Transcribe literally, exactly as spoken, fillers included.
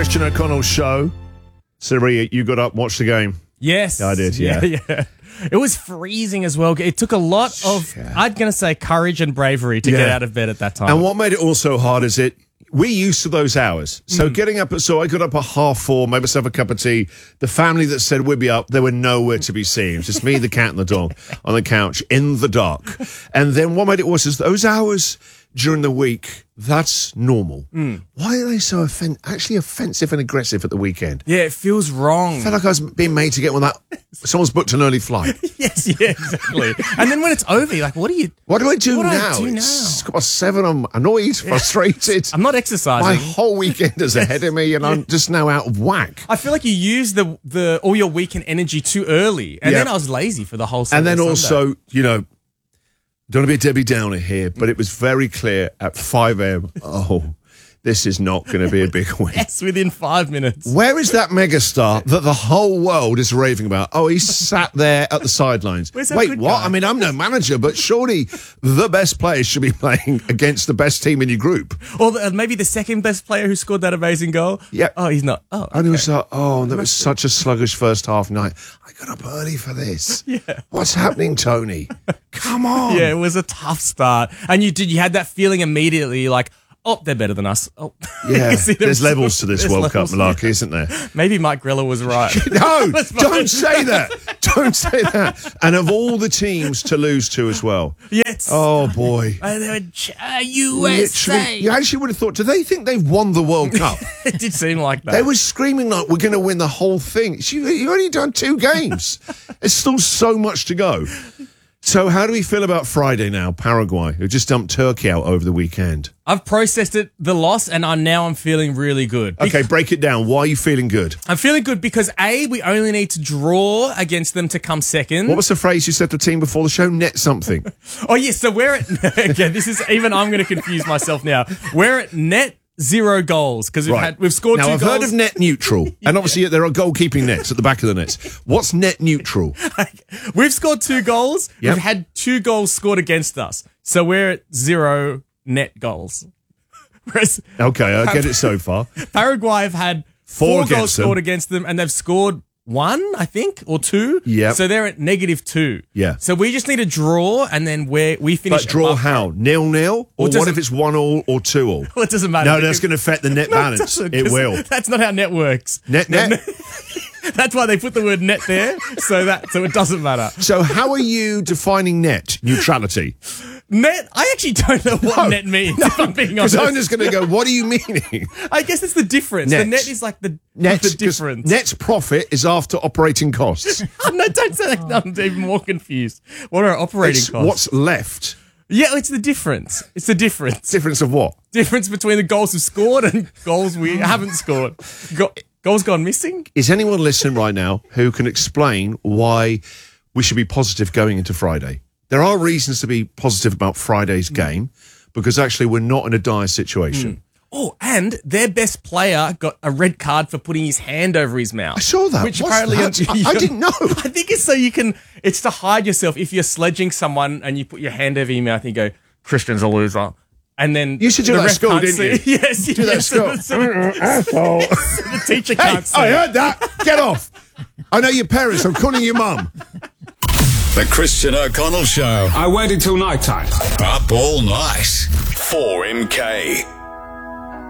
Christian O'Connell show. Siri, you got up, watched the game. Yes. I did, yeah. yeah. yeah. It was freezing as well. It took a lot of, yeah. I'm going to say, courage and bravery to yeah. get out of bed at that time. And what made it all so hard is it, we're used to those hours. So mm. getting up, at, so I got up at half four, made myself a cup of tea. The family that said we'd be up, they were nowhere to be seen. It was just me, the cat and the dog on the couch in the dark. And then what made it worse is those hours during the week, that's normal. Mm. Why are they so offen- actually offensive and aggressive at the weekend? Yeah, it feels wrong. I felt like I was being made to get one that someone's booked an early flight. yes, yeah, exactly. And then when it's over, you're like, what do you... What do I do what now? Do I do it's now? got seven, I'm annoyed, frustrated. I'm not exercising. My whole weekend is ahead of me and I'm just now out of whack. I feel like you use the, the all your weekend energy too early. And yep. then I was lazy for the whole Sunday. And then also, Sunday. you know, don't want to be a Debbie Downer here, but it was very clear at five a.m. Oh, this is not going to be a big win. Yes, within five minutes. Where is that megastar that the whole world is raving about? Oh, he's sat there at the sidelines. Where's that Wait, good what? guy? I mean, I'm no manager, but surely the best players should be playing against the best team in your group. Or the, maybe the second best player who scored that amazing goal. Yeah. Oh, he's not. Oh, okay. And it was like, oh, that was such a sluggish first half night. I got up early for this. Yeah. What's happening, Tony? Come on. Yeah, it was a tough start. And you did, you had that feeling immediately like, oh, they're better than us. Oh. Yeah, See, there's levels to this World Cup malarkey, isn't there? Maybe Mike Grella was right. No, don't say that. Don't say that. And of all the teams to lose to as well. Yes. Oh, boy. Uh, they were uh, U S A. Literally, you actually would have thought, do they think they've won the World Cup? It did seem like that. They were screaming like, we're going to win the whole thing. You, you've only done two games. There's still so much to go. So how do we feel about Friday now, Paraguay, who just dumped Turkey out over the weekend? I've processed it, the loss, and I, now I'm feeling really good. Okay, break it down. Why are you feeling good? I'm feeling good because, A, we only need to draw against them to come second. What was the phrase you said to the team before the show? Net something. Oh, yes, so we're at... Again, this is... Even I'm going to confuse myself now. We're at net... Zero goals because we've right. had we've scored now, two I've goals. heard of net neutral, yeah. and obviously there are goalkeeping nets at the back of the nets. What's net neutral? We've scored two goals. Yep. We've had two goals scored against us, so we're at zero net goals. Whereas okay, I get it so far. Paraguay have had four, four goals them. scored against them, and they've scored one, I think, or two. Yeah. So they're at negative two. Yeah. So we just need a draw, and then we we finish. But draw how? Nil nil, or well, what if it's one all or two all? Well, it doesn't matter. No, that's going to affect the net no, balance. It, it will. That's not how net works. Net net. That's why they put the word net there, so that so it doesn't matter. So how are you defining net neutrality? Net? I actually don't know what no, net means, no, if I'm being honest. Because I'm just going to go, what are you meaning? I guess it's the difference. Net. The net is like the, net, the difference. Net's profit is after operating costs. No, don't say that. I'm even more confused. What are operating it's costs? What's left? Yeah, it's the difference. It's the difference. Difference of what? Difference between the goals we've scored and goals we haven't scored. Go- goals gone missing? Is anyone listening right now who can explain why we should be positive going into Friday? There are reasons to be positive about Friday's mm. game because actually we're not in a dire situation. Mm. Oh, and their best player got a red card for putting his hand over his mouth. I saw that. Which What's apparently that? I, I didn't know. I think it's so you can, it's to hide yourself. If you're sledging someone and you put your hand over your mouth and you go, Christian's a loser. And then you should do that at school, didn't see. you? Yes, you do yes, that at school. Asshole. The teacher can't hey, see. I heard that. Get off. I know your parents. I'm calling your mum. The Christian O'Connell Show. I waited till night time. Up all night. four M K.